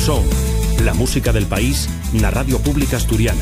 Son, la música del país na Radio Pública Asturiana.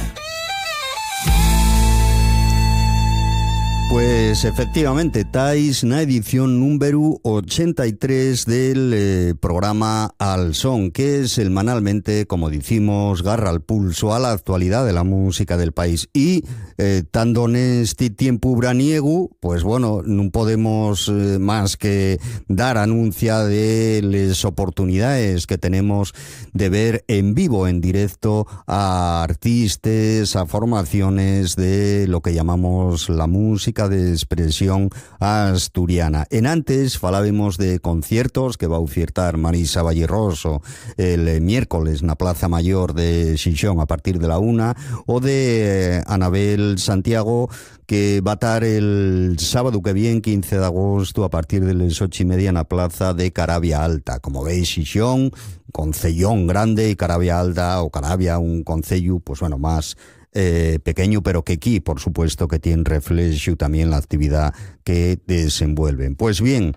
Pues efectivamente, estáis na edición número 83 del programa Al Son, que es semanalmente, como decimos, garra al pulso a la actualidad de la música del país. Y tanto en este tiempo braniego, pues bueno, no podemos más que dar anuncia de las oportunidades que tenemos de ver en vivo, en directo, a artistas, a formaciones de lo que llamamos la música de expresión asturiana. En antes falábamos de conciertos que va a ofertar Marisa Valleroso el miércoles na Plaza Mayor de Xixón a partir de la 1, o de Anabel Santiago, que va a estar el sábado que viene, 15 de agosto, a partir de las 8:30 en la plaza de Carabia Alta. Como veis, Xixón, concellón grande, y Carabia Alta, o Carabia, un concello, pues bueno, más pequeño, pero que aquí, por supuesto, que tiene reflejo también la actividad que desenvuelven. Pues bien,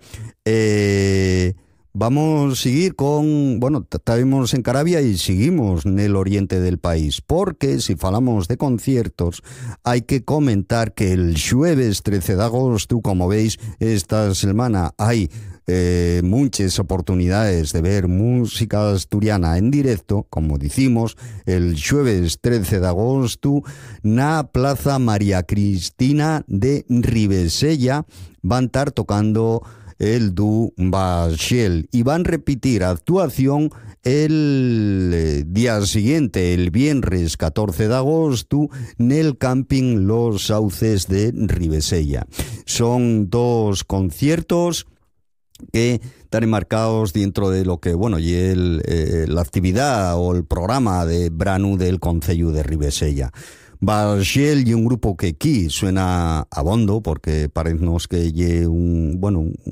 vamos a seguir con, bueno, estábamos en Carabia y seguimos en el oriente del país, porque si falamos de conciertos, hay que comentar que el jueves 13 de agosto, como veis, esta semana hay muchas oportunidades de ver música asturiana en directo, como decimos, el jueves 13 de agosto, na Plaza María Cristina de Ribesella, van a estar tocando el Du Baxiel y van a repetir actuación el día siguiente, el viernes 14 de agosto, en el camping Los Sauces de Ribesella. Son dos conciertos que están enmarcados dentro de lo que, bueno, y la actividad o el programa de Branu del Concello de Ribesella. Baxiel y un grupo que aquí suena a bondo, porque parecenos que lle un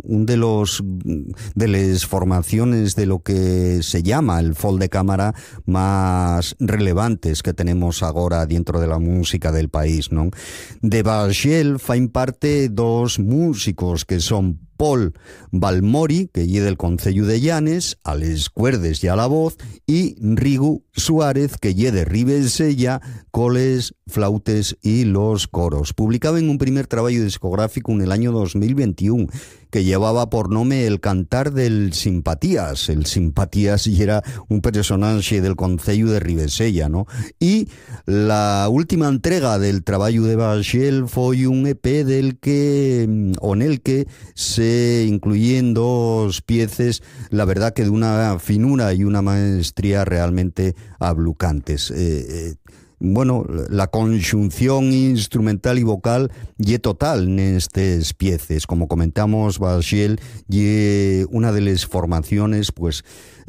de las formaciones de lo que se llama el folk de cámara más relevantes que tenemos ahora dentro de la música del país, ¿no? De Baxiel fain parte dos músicos que son Paul Balmori, que lle del Concello de Llanes, a les cuerdes y a la voz, y Rigu Suárez, que lle de Ribesella, coles, flautes y los coros. Publicaba en un primer trabajo discográfico en el año 2021, que llevaba por nombre El Cantar del Simpatías. El Simpatías y era un personaje del Concello de Ribesella, ¿no? Y la última entrega del trabajo de Baxiel fue un EP en el que se incluyen dos piezas, la verdad que de una finura y una maestría realmente ablucantes. Bueno, la conjunción instrumental y vocal y total en estas piezas. Como comentamos, Baxiel y una de las formaciones, pues,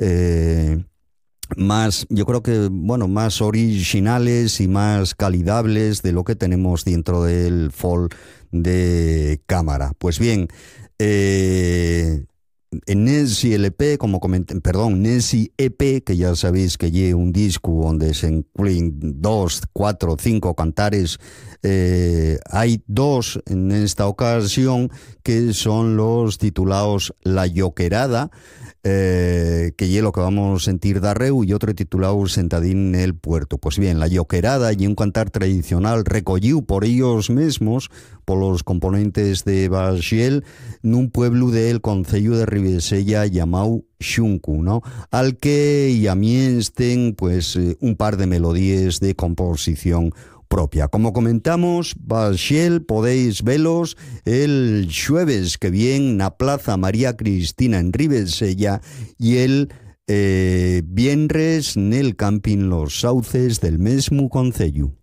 más, yo creo que, bueno, más originales y más calidables de lo que tenemos dentro del folk de cámara. Pues bien, en ese LP, en ese EP, que ya sabéis que lleva un disco donde se incluyen 2, 4, 5 cantares, hay dos en esta ocasión que son los titulados La Lloquerada, que es lo que vamos a sentir darreu, y otro titulado Sentadín en el Puerto. Pues bien, La Lloquerada y un cantar tradicional recollido por ellos mismos, por los componentes de Baxiel, en un pueblo del Concello de Ribesella llamado Xuncu, ¿no? Al que estén pues un par de melodías de composición propia. Como comentamos, Baxiel podéis velos el jueves que viene na Plaza María Cristina en Ribesella y el viernes en el camping Los Sauces del mesmo concello.